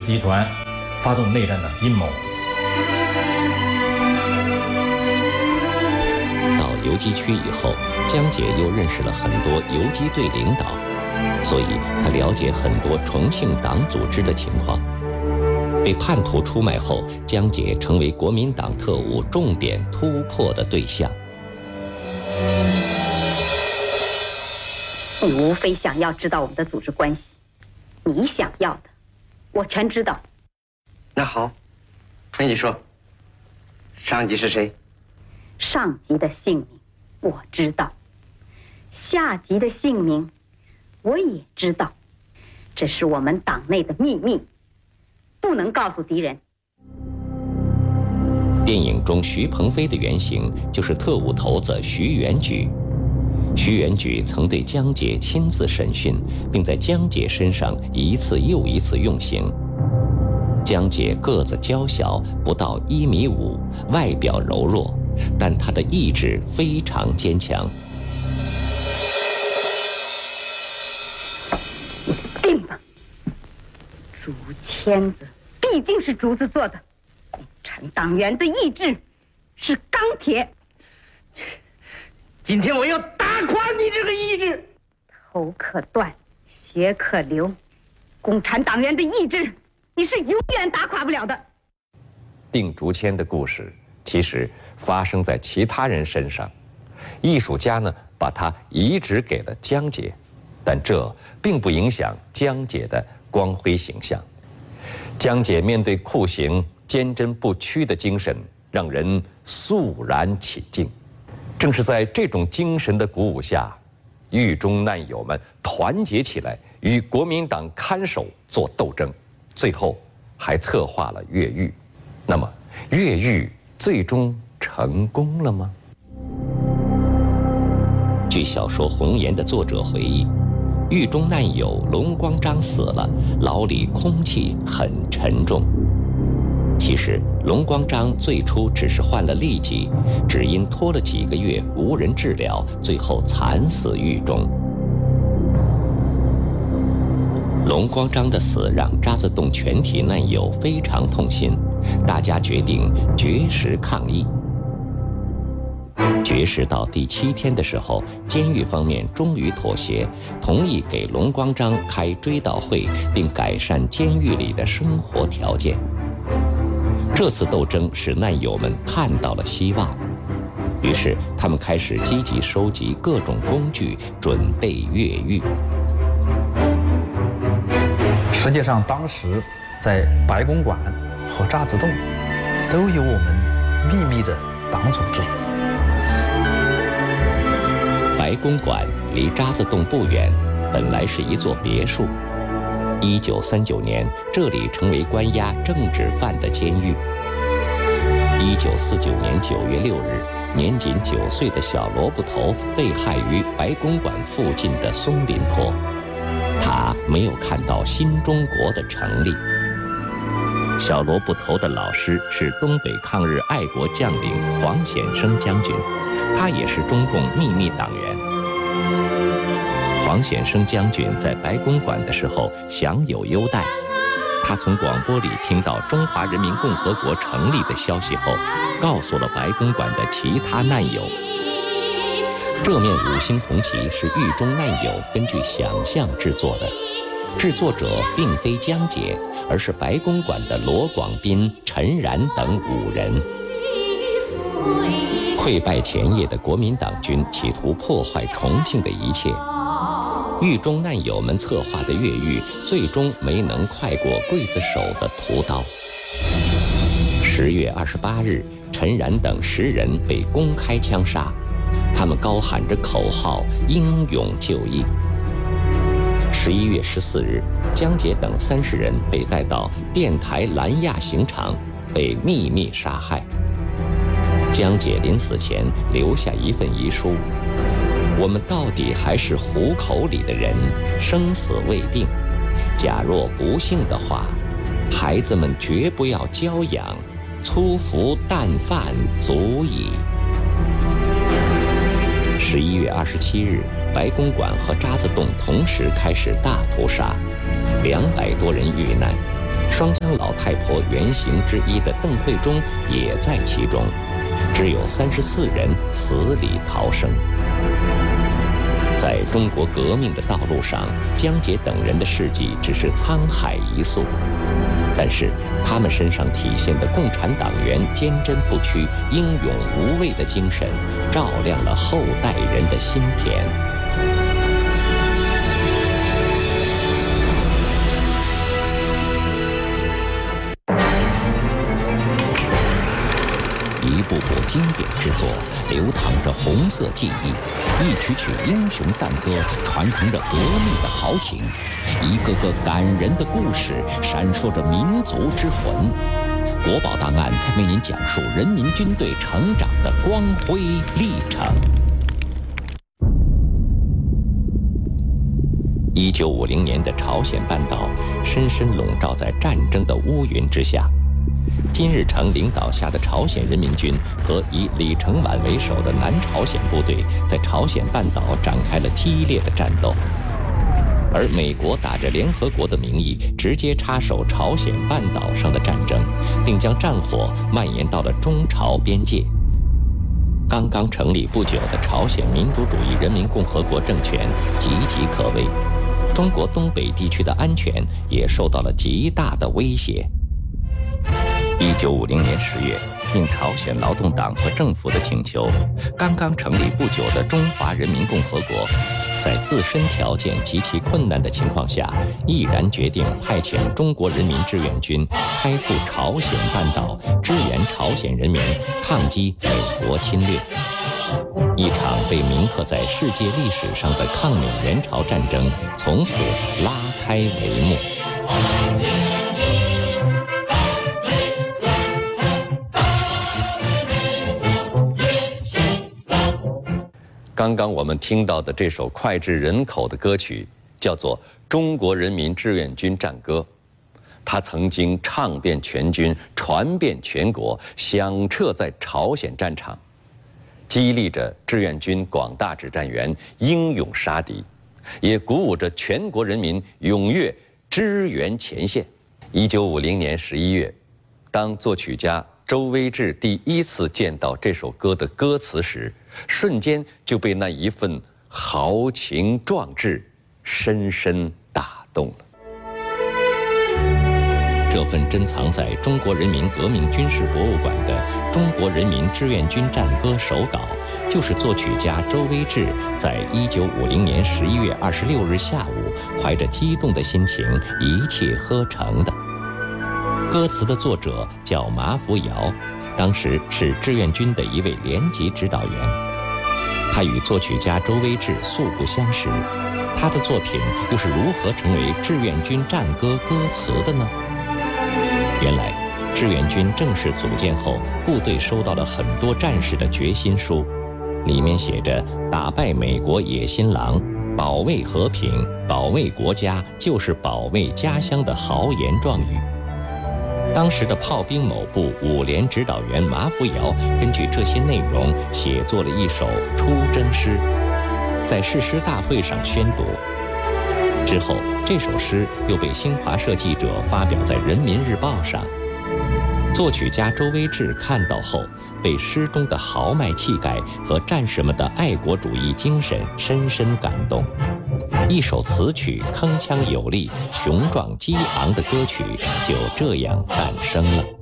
集团发动内战的阴谋。 到游击区以后，江姐又认识了很多游击队领导，所以她了解很多重庆党组织的情况。被叛徒出卖后，江姐成为国民党特务重点突破的对象。 你无非想要知道我们的组织关系，你想要的，我全知道。 那好，那你说，上级是谁？ 上级的姓名我知道，下级的姓名我也知道，这是我们党内的秘密，不能告诉敌人。 电影中徐鹏飞的原型就是特务头子徐元举。徐元举曾对江姐亲自审讯，并在江姐身上一次又一次用刑。江姐个子娇小，不到1.5米，外表柔弱，但她的意志非常坚强。 定吧，竹签子毕竟是竹子做的，共产党员的意志是钢铁。 今天我要打垮你这个意志！ 头可断，血可流，共产党员的意志，你是永远打垮不了的。 定竹签的故事其实发生在其他人身上，艺术家呢把它移植给了江姐，但这并不影响江姐的光辉形象。江姐面对酷刑坚贞不屈的精神，让人肃然起敬。正是在这种精神的鼓舞下，狱中难友们团结起来，与国民党看守做斗争，最后还策划了越狱。那么，越狱最终成功了吗？ 据小说《红颜》的作者回忆，狱中难友龙光章死了，牢里空气很沉重。其实龙光章最初只是患了痢疾，只因拖了几个月无人治疗，最后惨死狱中。龙光章的死让渣滓洞全体难友非常痛心，大家决定绝食抗议。绝食到第7天的时候，监狱方面终于妥协，同意给龙光章开追悼会，并改善监狱里的生活条件。这次斗争使难友们看到了希望，于是他们开始积极收集各种工具，准备越狱。 实际上，当时在白公馆和渣滓洞都有我们秘密的党组织。 白公馆离渣滓洞不远，本来是一座别墅。1939年，这里成为关押政治犯的监狱。1949年9月6日，年仅9岁的小萝卜头被害于白公馆附近的松林坡。他没有看到新中国的成立。小萝卜头的老师是东北抗日爱国将领黄显生将军，他也是中共秘密党员。黄显生将军在白公馆的时候享有优待，他从广播里听到中华人民共和国成立的消息后，告诉了白公馆的其他难友。这面5星红旗是狱中难友根据想象制作的，制作者并非江姐，而是白公馆的罗广斌、陈然等5人。溃败前夜的国民党军企图破坏重庆的一切，狱中难友们策划的越狱最终没能快过刽子手的屠刀。10月28日，陈然等10人被公开枪杀，他们高喊着口号英勇就义。11月14日，江姐等30人被带到电台兰亚刑场，被秘密杀害。江姐临死前留下一份遗书：我们到底还是虎口里的人，生死未定。假若不幸的话，孩子们绝不要娇养，粗服淡饭足矣。11月27日，白公馆和渣滓洞同时开始大屠杀，200多人遇难。 双江老太婆原型之一的邓慧中也在其中，只有34人死里逃生。在中国革命的道路上，江杰等人的事迹只是沧海一粟，但是他们身上体现的共产党员坚贞不屈、英勇无畏的精神，照亮了后代人的心田。一部部经典之作，流淌着红色记忆；一曲曲英雄赞歌，传承着革命的豪情；一个个感人的故事，闪烁着民族之魂。国宝档案为您讲述人民军队成长的光辉历程。1950年的朝鲜半岛深深笼罩在战争的乌云之下。金日成领导下的朝鲜人民军和以李承晚为首的南朝鲜部队在朝鲜半岛展开了激烈的战斗，而美国打着联合国的名义直接插手朝鲜半岛上的战争，并将战火蔓延到了中朝边界。刚刚成立不久的朝鲜民主主义人民共和国政权岌岌可危，中国东北地区的安全也受到了极大的威胁。1950年10月，应朝鲜劳动党和政府的请求，刚刚成立不久的中华人民共和国，在自身条件极其困难的情况下，毅然决定派遣中国人民志愿军开赴朝鲜半岛，支援朝鲜人民抗击美国侵略。一场被铭刻在世界历史上的抗美援朝战争从此拉开帷幕。 刚刚我们听到的这首脍炙人口的歌曲叫做《中国人民志愿军战歌》，它曾经唱遍全军，传遍全国，响彻在朝鲜战场，激励着志愿军广大指战员英勇杀敌，也鼓舞着全国人民踊跃支援前线。1950年11月，当作曲家周威志第一次见到这首歌的歌词时，瞬间就被那一份豪情壮志深深打动了。 这份珍藏在中国人民革命军事博物馆的《中国人民志愿军战歌》手稿，就是作曲家周威志在1950年11月26日下午怀着激动的心情一气呵成的。歌词的作者叫马福尧，当时是志愿军的一位连级指导员。他与作曲家周威志素不相识，他的作品又是如何成为志愿军战歌歌词的呢？原来，志愿军正式组建后，部队收到了很多战士的决心书，里面写着“打败美国野心狼，保卫和平，保卫国家就是保卫家乡”的豪言壮语。当时的炮兵某部5连指导员马福尧根据这些内容写作了一首出征诗，在誓师大会上宣读。之后，这首诗又被新华社记者发表在《人民日报》上。作曲家周威志看到后，被诗中的豪迈气概和战士们的爱国主义精神深深感动。一首词曲铿锵有力、雄壮激昂的歌曲就这样诞生了。